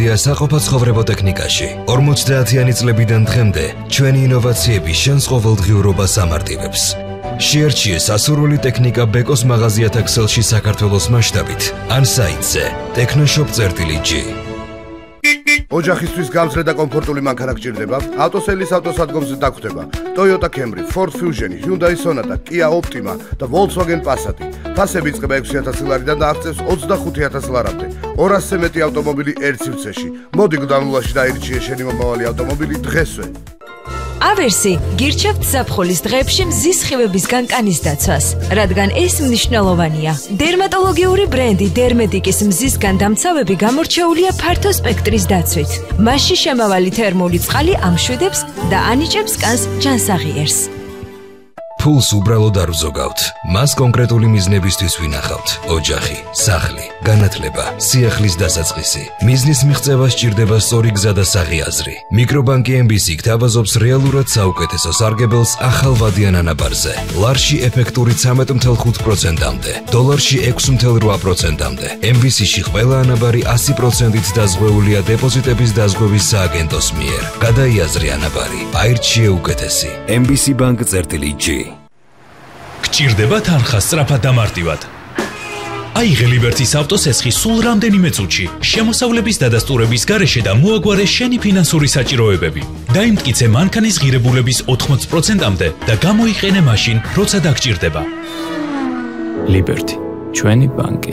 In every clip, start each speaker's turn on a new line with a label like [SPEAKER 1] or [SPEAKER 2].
[SPEAKER 1] გავრცელებულია საყოფაცხოვრებო ტექნიკაში. 50-იანი წლებიდან დღემდე ჩვენი ინოვაციები შენს ყოველდღიურობას ამარტივებს. შეარჩიე სასურველი ტექნიკა ბეკოს მაღაზიათა ქსელში საქართველოს მასშტაბით ან საიტზე technoshop.g.
[SPEAKER 2] ოჯახისთვის გამძლე და კომფორტული მანქანა გჭირდება? ავტოსელის ავტოსადგომზე დაგხვდება Toyota Camry, Ford Fusion, Hyundai Sonata, Kia Optima და Volkswagen Passat. ფასები იწყება 6,000 ლარიდან და აღწევს 25,000 ლარამდე. 200-ზე მეტი ავტომობილი ერთ სივრცეში. მოდი გუდანულაში დაირჩიე შენი მომავალი ავტომობილი დღესვე.
[SPEAKER 3] ავერსი გირჩევთ ზაფხულის დღეებში მზის სხივებისგან კანის დაცვას, რადგან ეს მნიშვნელოვანია. დერმატოლოგიური ბრენდი დერმედიკის მზისგან დამცავები გამორჩეულია ფართო სპექტრის დაცვით. მასში შემავალი თერმული წყალი ამშვიდებს და ანიჭებს კანს ჯანსაღიერს.
[SPEAKER 1] ფულს უბრალოდ არ უზოგავთ. მას კონკრეტული მიზნებისთვის ვინახავთ. ოჯახი, სახლი, განათლება, სიახლის დასაწყისი. მიზნის მიღწევა სჭირდება სწორი გზა და საღი აზრი. მიკრობანკი MBC გთავაზობს რეალურად საუკეთესო სარგებელს ახალ ვადიან ანაბარზე. ლარში ეფექტური 13.5%-მდე, დოლარში 6.8%-მდე. MBC-ში ყველა ანაბარი 100%-ით დაზღვეულია დეპოზიტების დაზღვევის სააგენტოს მიერ. გადაიაზრე ანაბარი, აირჩიე უკეთესი. MBC Bank.G.
[SPEAKER 4] გჭირდება თანხა სწრაფად და მარტივად. აიღე ლიბერტის ავტოსესხი სულ რამდენიმე წუთში, შემოსავლების დადასტურების გარეშე და მოაგვარე შენი ფინანსური საჭიროებები. დაიმტკიცე მანქანის ღირებულების 80%-მდე და გამოიყენე მაშინ, როცა დაგჭირდება.
[SPEAKER 5] ლიბერტი, ჩვენი ბანკი.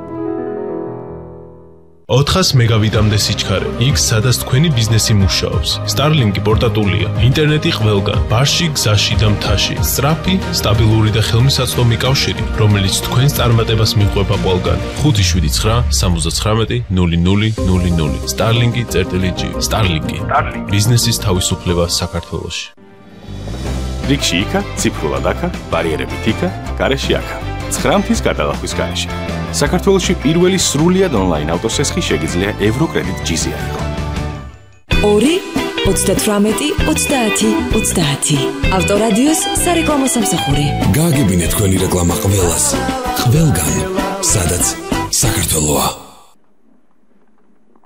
[SPEAKER 6] 400 მეგავიტამდე სიჩქარე, იქ სადაც თქვენი ბიზნესი მუშაობს. Starlink-ი პორტატულია, ინტერნეტი ყველგან, ბარში, გზაში და მთაში. სწრაფი, სტაბილური და ხელმისაწვდომი კავშირი, რომელიც თქვენს წარმატებას მიყვება ყველგან. 579-79-0000 Starlink.G. Starlink-ი. ბიზნესის თავისუფლება საქართველოში.
[SPEAKER 5] რიგში იქა, ციფრულად აქა, ბარიერებით იქა, გარეშე აქა. 9 მთის გადალახვის გარეშე. საქართველოში პირველი სრულიად ონლაინ ავტოსესხი შეგიძლია ევროკრედიტ G-ზე აიღო.
[SPEAKER 3] 2-30-30. ავტორადიოს სარეკლამო სამსახური.
[SPEAKER 1] გააგებინეთ თქვენი რეკლამა ყველას. ყველგან, სადაც საქართველოა.